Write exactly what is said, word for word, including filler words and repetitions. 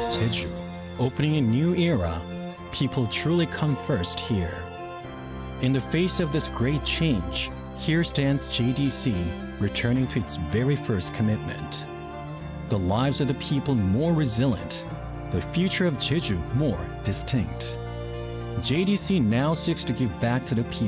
Jeju, opening a new era, people truly come first here. In the face of this great change, here stands J D C returning to its very first commitment. The lives of the people more resilient, the future of Jeju more distinct. J D C now seeks to give back to the people